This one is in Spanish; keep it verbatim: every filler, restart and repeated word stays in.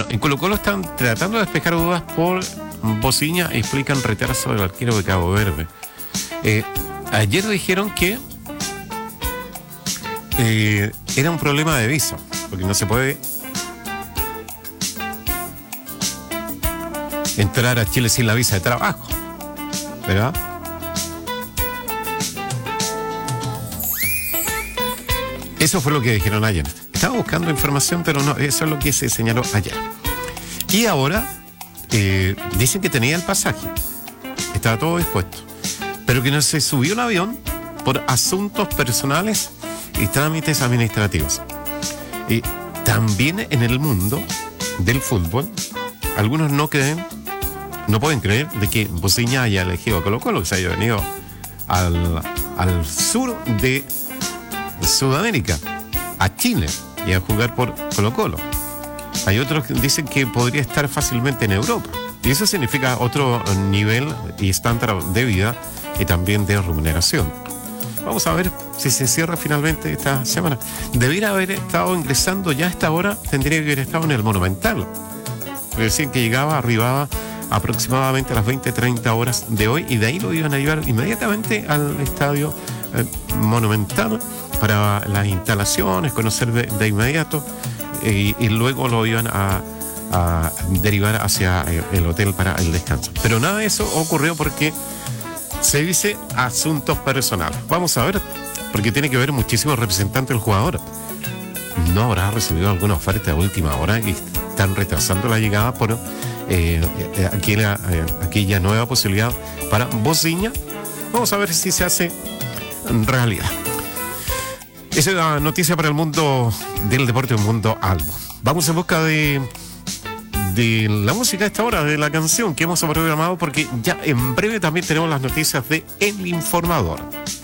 en Colo-Colo están tratando de despejar dudas por Bociña y explican retraso del arquero de Cabo Verde. Eh, ayer dijeron que eh, era un problema de visa, porque no se puede entrar a Chile sin la visa de trabajo, ¿verdad? Eso fue lo que dijeron ayer. Estaba buscando información, pero no, eso es lo que se señaló ayer. Y ahora eh, dicen que tenía el pasaje, estaba todo dispuesto, pero que no se subió un avión por asuntos personales y trámites administrativos. Y también en el mundo del fútbol, algunos no creen, no pueden creer de que Bociña haya elegido a Colo-Colo, que se haya venido al, al sur de Sudamérica, a Chile, y a jugar por Colo-Colo. Hay otros que dicen que podría estar fácilmente en Europa, y eso significa otro nivel y estándar de vida y también de remuneración. Vamos a ver si se cierra finalmente esta semana. Debiera haber estado ingresando ya a esta hora, tendría que haber estado en el Monumental. Decían que llegaba, arribaba aproximadamente a las veinte, treinta horas de hoy, y de ahí lo iban a llevar inmediatamente al estadio eh, Monumental para las instalaciones, conocer de, de inmediato, eh, y luego lo iban a, a derivar hacia el, el hotel para el descanso. Pero nada de eso ocurrió porque se dice asuntos personales. Vamos a ver, porque tiene que ver muchísimo el representante del jugador. ¿No habrá recibido alguna oferta de última hora y están retrasando la llegada por eh, aquella, eh, aquella nueva posibilidad para Bociña? Vamos a ver si se hace realidad. Esa es la noticia para el mundo del deporte, el mundo albo. Vamos en busca de, de la música a esta hora, de la canción que hemos programado, porque ya en breve también tenemos las noticias de El Informador.